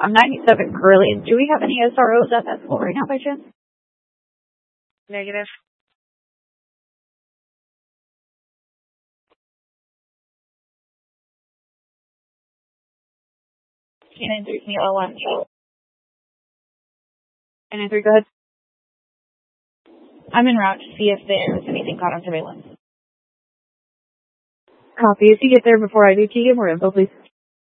I'm 97 Curly. Do we have any SROs at that school right now by chance? Negative. Cannon 3, Kilo 1. Cannon 3, go ahead. I'm en route to see if there's anything caught on surveillance. Copy. If you get there before I do, can you give more info, please?